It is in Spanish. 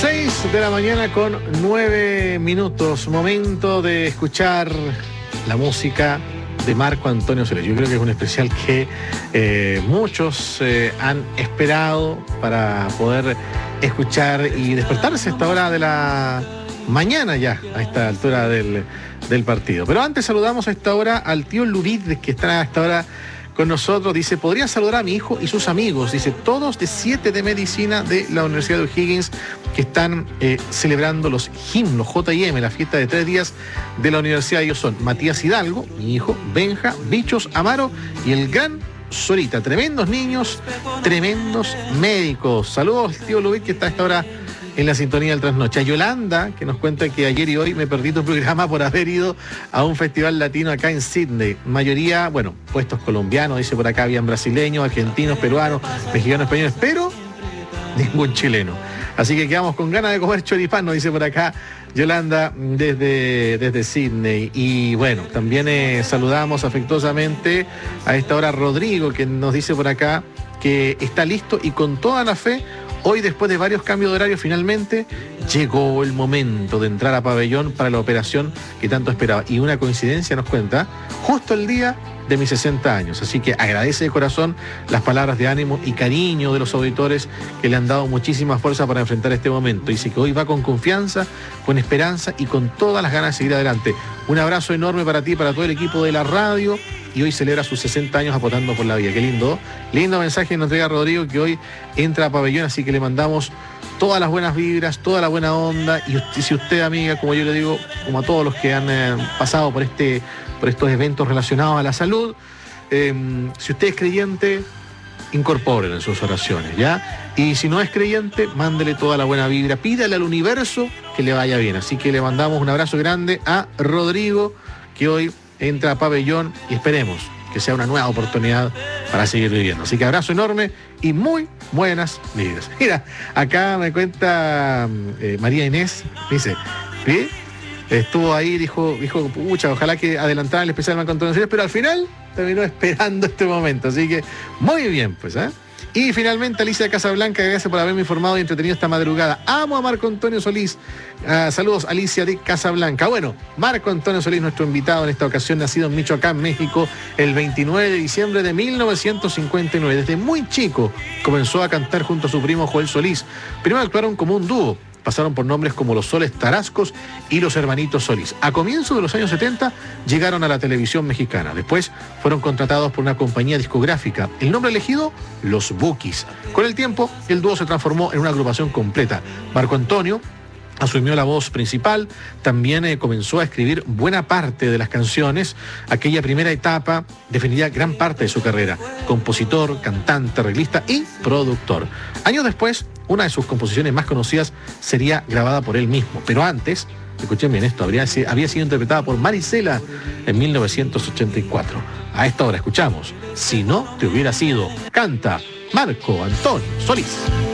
6 de la mañana con 9 minutos. Momento de escuchar la música de Marco Antonio Solís. Yo creo que es un especial que muchos han esperado para poder escuchar y despertarse a esta hora de la mañana ya, a esta altura del partido. Pero antes saludamos a esta hora al tío Lurid, que está a esta hora con nosotros. Dice, podría saludar a mi hijo y sus amigos, dice, todos de 7 de medicina de la Universidad de O'Higgins, que están celebrando los HIM, los J&M, la fiesta de 3 días de la universidad. Ellos son Matías Hidalgo, mi hijo, Benja, Bichos, Amaro y el gran Sorita. Tremendos niños, tremendos médicos. Saludos, tío Luis, que está a esta hora en la sintonía del Trasnoche. A Yolanda, que nos cuenta que ayer y hoy me perdí tu programa por haber ido a un festival latino acá en Sydney. Mayoría, bueno, puestos colombianos, dice por acá, habían brasileños, argentinos, peruanos, mexicanos, españoles, pero ningún chileno. Así que quedamos con ganas de comer choripán, nos dice por acá Yolanda desde Sydney. Y bueno, también saludamos afectuosamente a esta hora a Rodrigo, que nos dice por acá que está listo y con toda la fe. Hoy, después de varios cambios de horario, finalmente llegó el momento de entrar a pabellón para la operación que tanto esperaba. Y una coincidencia, nos cuenta, justo el día de mis 60 años. Así que agradece de corazón las palabras de ánimo y cariño de los auditores que le han dado muchísima fuerza para enfrentar este momento. Dice que hoy va con confianza, con esperanza y con todas las ganas de seguir adelante. Un abrazo enorme para ti, para todo el equipo de la radio. Y hoy celebra sus 60 años apostando por la vida. Qué lindo. Lindo mensaje nos entrega Rodrigo, que hoy entra a pabellón, así que le mandamos todas las buenas vibras, toda la buena onda. Y si usted, amiga, como yo le digo, como a todos los que han pasado por estos eventos relacionados a la salud, si usted es creyente, incorpórenlo en sus oraciones, ¿ya? Y si no es creyente, mándele toda la buena vibra, pídale al universo que le vaya bien. Así que le mandamos un abrazo grande a Rodrigo, que hoy entra a pabellón y esperemos que sea una nueva oportunidad para seguir viviendo. Así que abrazo enorme y muy buenas vibras. Mira, acá me cuenta María Inés, dice, ¿sí? Estuvo ahí, dijo, pucha, ojalá que adelantara el especial Marco Antonio Solís, pero al final terminó esperando este momento. Así que muy bien, pues, ¿eh? Y finalmente Alicia de Casablanca, gracias por haberme informado y entretenido esta madrugada. Amo a Marco Antonio Solís. Saludos, Alicia de Casablanca. Bueno, Marco Antonio Solís, nuestro invitado en esta ocasión, nacido en Michoacán, México, el 29 de diciembre de 1959. Desde muy chico comenzó a cantar junto a su primo Joel Solís. Primero actuaron como un dúo. Pasaron por nombres como los Soles Tarascos y los Hermanitos Solís. A comienzos de los años 70 llegaron a la televisión mexicana. Después fueron contratados por una compañía discográfica. El nombre elegido, Los Bukis. Con el tiempo, el dúo se transformó en una agrupación completa. Marco Antonio asumió la voz principal, también comenzó a escribir buena parte de las canciones. Aquella primera etapa definiría gran parte de su carrera. Compositor, cantante, arreglista y productor. Años después, una de sus composiciones más conocidas sería grabada por él mismo. Pero antes, escuchen bien esto, había sido interpretada por Marisela en 1984. A esta hora escuchamos Si no te hubiera sido. Canta Marco Antonio Solís.